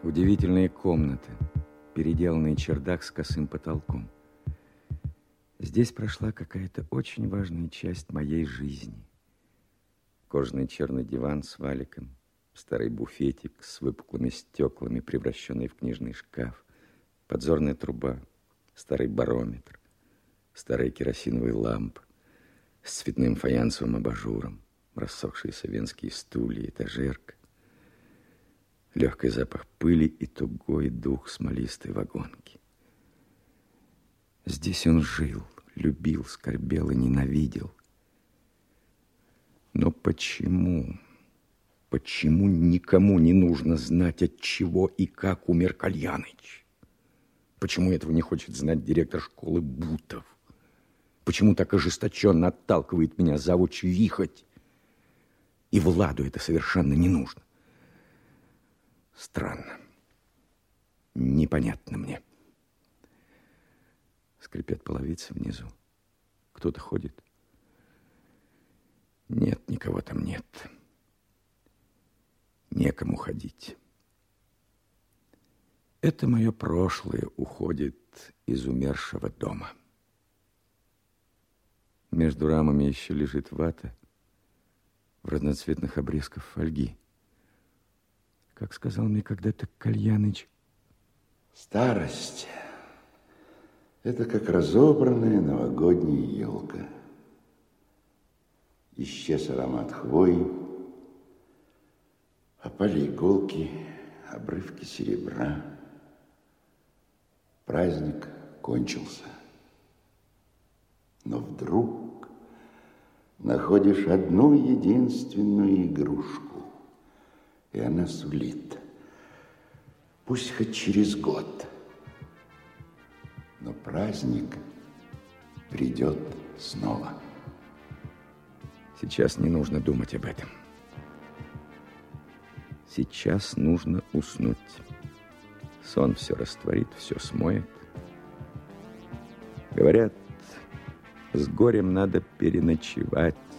Удивительные комнаты, переделанный чердак с косым потолком. Здесь прошла какая-то очень важная часть моей жизни. Кожаный черный диван с валиком, старый буфетик с выпуклыми стеклами, превращенный в книжный шкаф, подзорная труба, старый барометр, старая керосиновая лампа с цветным фаянсовым абажуром, рассохшиеся венские стулья, этажерка, легкий запах пыли и тугой дух смолистой вагонки. Здесь он жил, любил, скорбел и ненавидел. Но почему никому не нужно знать, от чего и как умер Кальяныч? Почему этого не хочет знать директор школы Бутов? Почему так ожесточенно отталкивает меня завуч Вихоть? И Владу это совершенно не нужно. Странно. Непонятно мне. Скрипят половицы внизу. Кто-то ходит. Нет, никого там нет. Некому ходить. Это мое прошлое уходит из умершего дома. Между рамами еще лежит вата в разноцветных обрезках фольги. Как сказал мне когда-то Кальяныч. Старость – это как разобранная новогодняя елка. Исчез аромат хвои, опали иголки, обрывки серебра. Праздник кончился. Но вдруг находишь одну единственную игрушку, и она сулит. Пусть хоть через год, но праздник придет снова. Сейчас не нужно думать об этом. Сейчас нужно уснуть. Сон все растворит, все смоет. Говорят, с горем надо переночевать.